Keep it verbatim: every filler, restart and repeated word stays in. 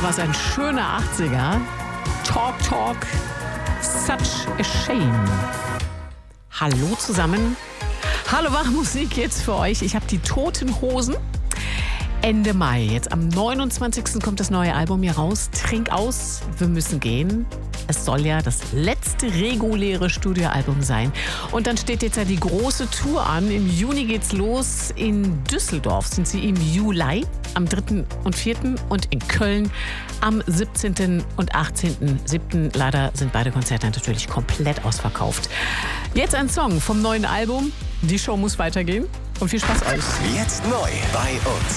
war es ein schöner achtziger. Talk, Talk, Such a Shame. Hallo zusammen. Hallo Wach Musik jetzt für euch. Ich habe die Toten Hosen. Ende Mai, jetzt am neunundzwanzigsten kommt das neue Album hier raus. Trink aus, wir müssen gehen. Es soll ja das letzte reguläre Studioalbum sein. Und dann steht jetzt ja die große Tour an. Im Juni geht's los. In Düsseldorf sind sie im Juli, am dritten und vierten und in Köln am siebzehnten und achtzehnten siebten Leider sind beide Konzerte natürlich komplett ausverkauft. Jetzt ein Song vom neuen Album. Die Show muss weitergehen. Und viel Spaß euch. Jetzt neu bei uns.